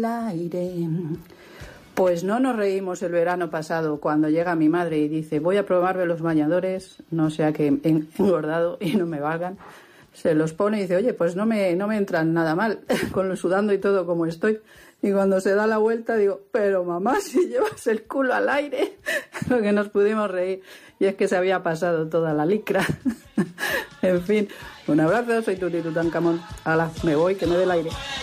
aire. Pues no nos reímos el verano pasado cuando llega mi madre y dice: voy a probarme los bañadores, no sea que he engordado y no me valgan. Se los pone y dice: oye, pues no me entran nada mal, con lo sudando y todo como estoy. Y cuando se da la vuelta digo: pero mamá, si llevas el culo al aire. Lo que nos pudimos reír. Y es que se había pasado toda la licra. En fin, un abrazo, soy Tuti Tutankamón. Hala, me voy, que me dé el aire.